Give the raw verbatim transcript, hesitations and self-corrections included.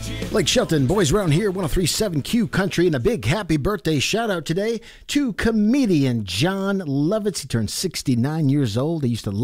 Blake Shelton, Boys Around Here, one oh three point seven Q Country, and a big happy birthday shout out today to comedian John Lovitz. He turned sixty-nine years old. He used to love